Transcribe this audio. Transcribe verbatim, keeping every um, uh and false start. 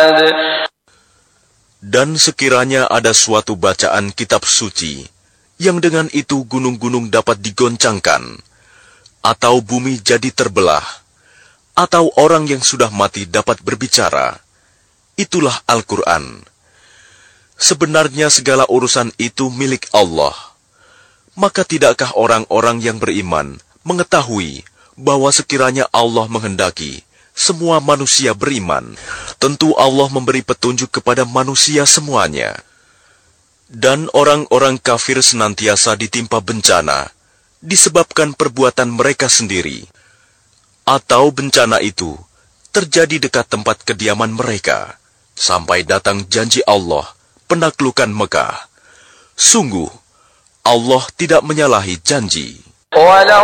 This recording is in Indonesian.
Dan sekiranya ada suatu bacaan kitab suci, yang dengan itu gunung-gunung dapat digoncangkan, atau bumi jadi terbelah, atau orang yang sudah mati dapat berbicara, itulah Al-Quran. Sebenarnya segala urusan itu milik Allah. Maka tidakkah orang-orang yang beriman mengetahui bahwa sekiranya Allah menghendaki semua manusia beriman, tentu Allah memberi petunjuk kepada manusia semuanya. Dan orang-orang kafir senantiasa ditimpa bencana disebabkan perbuatan mereka sendiri, atau bencana itu terjadi dekat tempat kediaman mereka, sampai datang janji Allah penaklukan Mekah. Sungguh, Allah tidak menyalahi janji. ولو